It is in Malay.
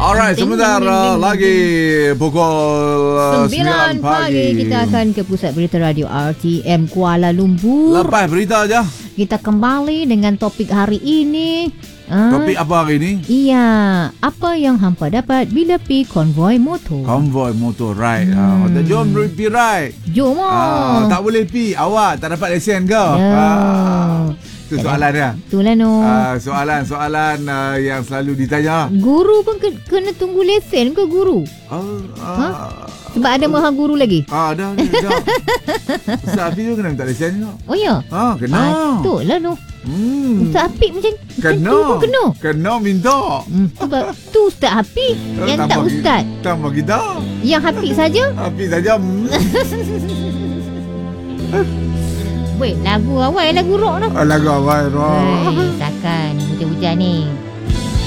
Alright, sementara lagi pukul 9 pagi. Kita akan ke Pusat Berita Radio RTM Kuala Lumpur. Lepas berita aja. Kita kembali dengan topik hari ini. Topik apa hari ini? Iya, apa yang hampa dapat bila pi konvoi motor? Konvoi motor ride. Jom pergi ride. Jom tak boleh pi. Awak tak dapat lesen ke? Itu soalan dia. Itulah no. Soalan yang selalu ditanya. Guru pun kena tunggu lesen ke guru? Sebab ada maha guru lagi. Dah. Ustaz Hafiz tu kena minta lesen ke? Oh ya? Kena. Betul lah no. Ustaz Hafiz macam Kena. tu pun kena. Kena minta. Sebab tu Ustaz Hafiz yang tak Ustaz. Tambah kita. Yang Hafiz saja. Hafiz saja. Weh, lagu awal lagu rock tu. Lagu awal rock. Takkan hujan-hujan ni.